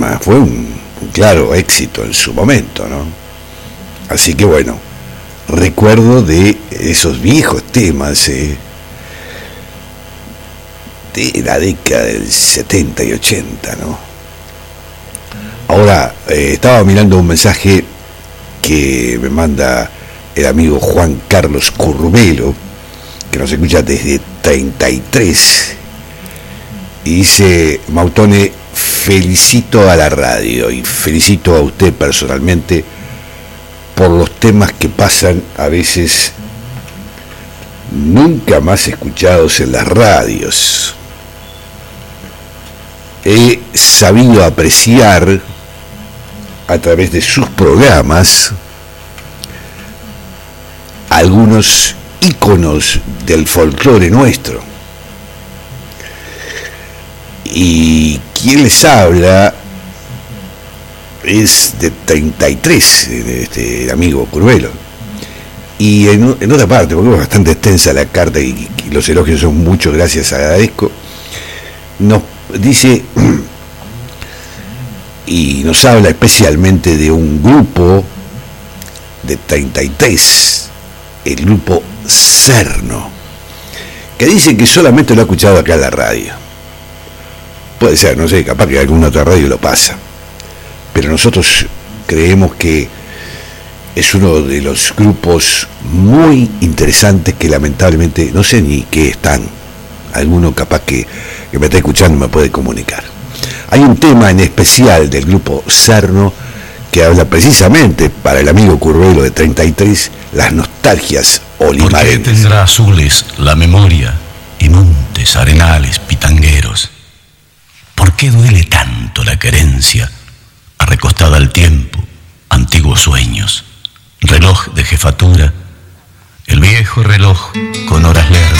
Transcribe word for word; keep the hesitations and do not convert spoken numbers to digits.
tema, fue un, un claro éxito en su momento, ¿no? Así que bueno, recuerdo de esos viejos temas eh, de la década del setenta y ochenta, ¿no? Ahora, eh, estaba mirando un mensaje que me manda el amigo Juan Carlos Curbelo, que nos escucha desde treinta y tres, y dice: Mautone, felicito a la radio y felicito a usted personalmente por los temas que pasan a veces nunca más escuchados en las radios. He sabido apreciar a través de sus programas algunos íconos del folclore nuestro. Y quien les habla es de treinta y tres, este, el amigo Curbelo. Y en, en otra parte, porque es bastante extensa la carta y, y los elogios son muchos, gracias, agradezco, nos dice y nos habla especialmente de un grupo de treinta y tres, el grupo Cerno, que dice que solamente lo ha escuchado acá en la radio. Puede ser, no sé, capaz que alguna otra radio lo pasa, pero nosotros creemos que es uno de los grupos muy interesantes que lamentablemente no sé ni qué están. Alguno capaz que, que me está escuchando me puede comunicar. Hay un tema en especial del grupo Cerno que habla precisamente para el amigo Curbelo de treinta y tres, las nostalgias olimareñas. ¿Por qué tendrá azules la memoria y montes, arenales, pitangueros? ¿Por qué duele tanto la querencia, arrecostada al tiempo, antiguos sueños, reloj de jefatura, el viejo reloj con horas leas?